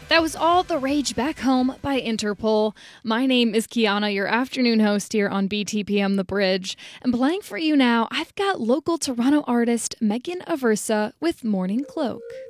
That was All the Rage Back Home by Interpol. My name is Kiana, your afternoon host here on BTPM The Bridge. And playing for you now, I've got local Toronto artist Megan Aversa with Morning Cloak.